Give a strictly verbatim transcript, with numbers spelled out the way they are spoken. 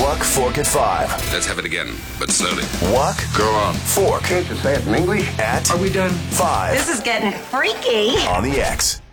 Walk, Fork at five. Let's have it again, but slowly. Walk. Go on. Fork. Can't you say it in English? At. Are we done? Five. This is getting freaky. On the X.